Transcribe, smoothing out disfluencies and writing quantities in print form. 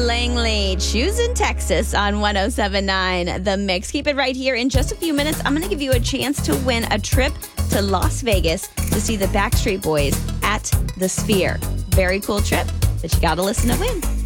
Langley, choosing Texas on 107.9 The Mix. Keep it right here. In just a few minutes, I'm going to give you a chance to win a trip to Las Vegas to see the Backstreet Boys at the Sphere. Very cool trip, but you got to listen to win.